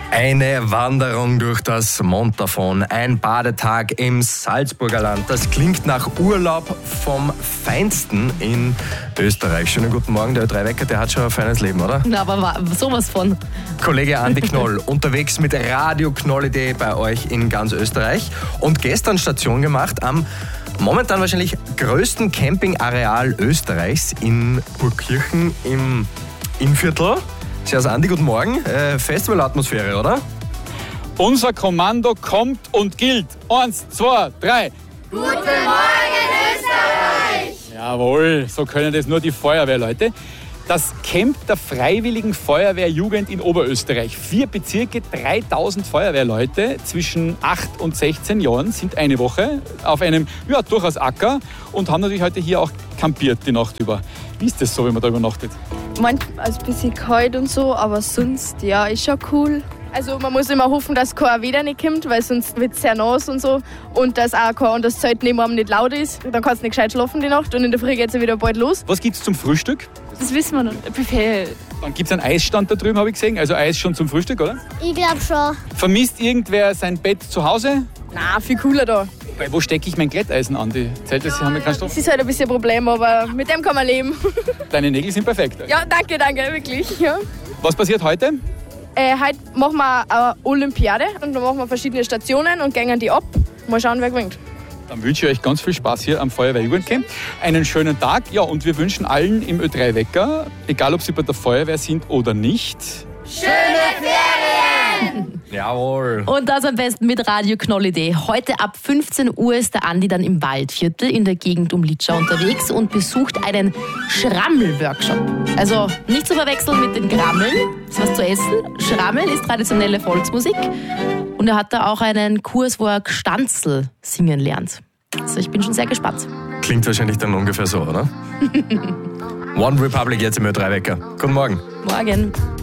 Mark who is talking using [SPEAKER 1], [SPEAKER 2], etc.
[SPEAKER 1] Eine Wanderung durch das Montafon, ein Badetag im Salzburger Land. Das klingt nach Urlaub vom Feinsten in Österreich. Schönen guten Morgen, der Ö3-Wecker, der hat schon ein feines Leben, oder?
[SPEAKER 2] Na, aber sowas von.
[SPEAKER 1] Kollege Andi Knoll, unterwegs mit Radio Knoll.de bei euch in ganz Österreich. Und gestern Station gemacht am momentan wahrscheinlich größten Campingareal Österreichs in Burgkirchen im Innviertel. Servus Andi, guten Morgen. Festivalatmosphäre, oder?
[SPEAKER 3] Unser Kommando kommt und gilt. 1, 2, 3.
[SPEAKER 4] Guten Morgen, Österreich!
[SPEAKER 3] Jawohl, so können das nur die Feuerwehrleute. Das Camp der Freiwilligen Feuerwehrjugend in Oberösterreich. 4 Bezirke, 3000 Feuerwehrleute zwischen 8 und 16 Jahren sind eine Woche auf einem durchaus Acker und haben natürlich heute hier auch campiert die Nacht über. Wie ist das so, wenn man da übernachtet?
[SPEAKER 5] Manchmal ein bisschen kalt und so, aber sonst, ja, ist schon cool. Also man muss immer hoffen, dass kein Wetter nicht kommt, weil sonst wird es sehr nass und so. Und dass auch das Zelt neben einem nicht laut ist. Dann kannst du nicht gescheit schlafen die Nacht und in der Früh geht es ja wieder bald los.
[SPEAKER 3] Was gibt's zum Frühstück?
[SPEAKER 2] Das wissen wir noch. Buffet.
[SPEAKER 3] Dann gibt es einen Eisstand da drüben, habe ich gesehen. Also Eis schon zum Frühstück, oder?
[SPEAKER 4] Ich glaube schon.
[SPEAKER 3] Vermisst irgendwer sein Bett zu Hause?
[SPEAKER 5] Na, viel cooler da.
[SPEAKER 3] Weil wo stecke ich mein Glätteisen an? Die Zelte haben ja keinen Strom.
[SPEAKER 5] Das ist halt ein bisschen ein Problem, aber mit dem kann man leben.
[SPEAKER 3] Deine Nägel sind perfekt.
[SPEAKER 5] Ja, danke, wirklich. Ja.
[SPEAKER 3] Was passiert heute?
[SPEAKER 5] Heute machen wir eine Olympiade und dann machen wir verschiedene Stationen und gehen die ab. Mal schauen, wer gewinnt.
[SPEAKER 3] Dann wünsche ich euch ganz viel Spaß hier am Feuerwehrjugendcamp. Einen schönen Tag. Ja, und wir wünschen allen im Ö3-Wecker, egal ob sie bei der Feuerwehr sind oder nicht,
[SPEAKER 4] Schöne Ferien!
[SPEAKER 1] Jawohl.
[SPEAKER 2] Und das am besten mit Radio Knoll.de. Heute ab 15 Uhr ist der Andi dann im Waldviertel in der Gegend um Litschau unterwegs und besucht einen Schrammel-Workshop. Also nicht zu verwechseln mit den Grammeln, das ist was zu essen. Schrammel ist traditionelle Volksmusik und er hat da auch einen Kurs, wo er Gstanzl singen lernt. Also ich bin schon sehr gespannt.
[SPEAKER 1] Klingt wahrscheinlich dann ungefähr so, oder? One Republic jetzt im Ö3-Wecker. Guten Morgen.
[SPEAKER 2] Morgen.